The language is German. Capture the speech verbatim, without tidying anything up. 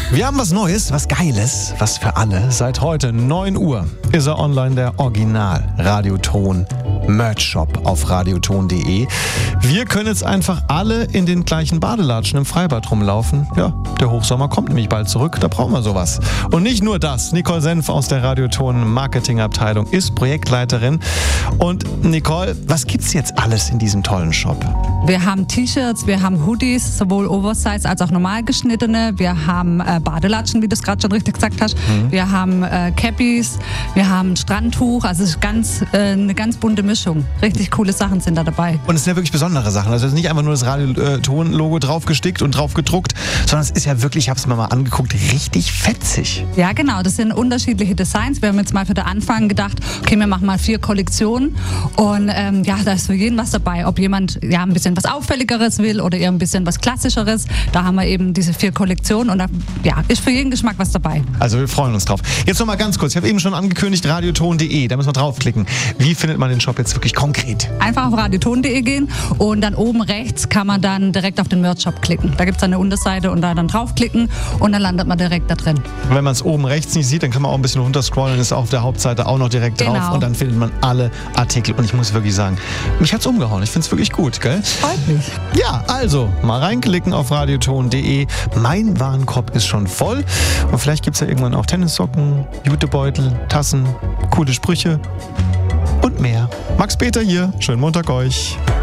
Wir haben was Neues, was Geiles, was für alle. Seit heute neun Uhr ist er online, der Original Radioton Merch-Shop auf radioton punkt de. Wir können jetzt einfach alle in den gleichen Badelatschen im Freibad rumlaufen. Ja, der Hochsommer kommt nämlich bald zurück, da brauchen wir sowas. Und nicht nur das, Nicole Senf aus der Radioton Marketingabteilung ist Projektleiterin. Und Nicole, was gibt's jetzt alles in diesem tollen Shop? Wir haben T-Shirts, wir haben Hoodies, sowohl Oversize als auch normal geschnittene. Wir haben äh, Badelatschen, wie du es gerade schon richtig gesagt hast. Mhm. Wir haben äh, Cappies, wir haben ein Strandtuch. Also es ist ganz, äh, eine ganz bunte Mischung. Richtig coole Sachen sind da dabei. Und es sind ja wirklich besondere Sachen. Also es ist nicht einfach nur das Radioton-Logo draufgestickt und drauf gedruckt, sondern es ist ja wirklich, ich habe es mir mal angeguckt, richtig fetzig. Ja, genau. Das sind unterschiedliche Designs. Wir haben jetzt mal für den Anfang gedacht, okay, wir machen mal vier Kollektionen. Und ähm, ja, da ist für jeden was dabei. Ob jemand ja ein bisschen was Auffälligeres will oder eher ein bisschen was Klassischeres. Da haben wir eben diese vier Kollektionen und da ja, ist für jeden Geschmack was dabei. Also wir freuen uns drauf. Jetzt noch mal ganz kurz. Ich habe eben schon angekündigt, radioton punkt de. Da müssen wir draufklicken. Wie findet man den Shop jetzt wirklich konkret? Einfach auf radioton punkt de gehen und dann oben rechts kann man dann direkt auf den Merch-Shop klicken. Da gibt es eine Unterseite und da dann draufklicken und dann landet man direkt da drin. Und wenn man es oben rechts nicht sieht, dann kann man auch ein bisschen runterscrollen und ist auf der Hauptseite auch noch direkt genau. drauf und dann findet man alle Artikel. Und ich muss wirklich sagen, mich hat's umgehauen. Ich finde es wirklich gut, gell? Freut mich. Ja, also mal reinklicken auf radioton punkt de. Mein Warenkorb ist schon voll und vielleicht gibt es ja irgendwann auch Tennissocken, Jutebeutel, Tassen, coole Sprüche und mehr. Max Peter hier, schönen Montag euch.